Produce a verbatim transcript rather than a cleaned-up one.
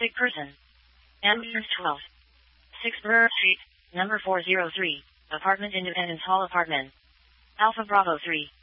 Sick person. Amherst twelve. six Burr Street, number four oh three, apartment Independence Hall apartment. Alpha Bravo three.